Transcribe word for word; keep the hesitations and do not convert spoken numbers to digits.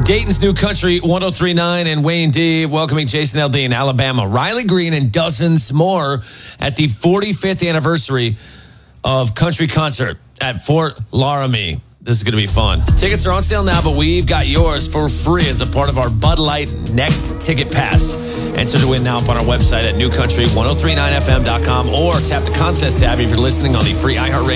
Dayton's New Country one oh three point nine and Wayne D welcoming Jason Aldean, Alabama, Riley Green, and dozens more at the forty-fifth anniversary of Country Concert at Fort Laramie. This is going to be fun. Tickets are on sale now, but we've got yours for free as a part of our Bud Light Next Ticket Pass. Enter to win now up on our website at new country ten thirty-nine f m dot com or tap the contest tab if you're listening on the free iHeartRadio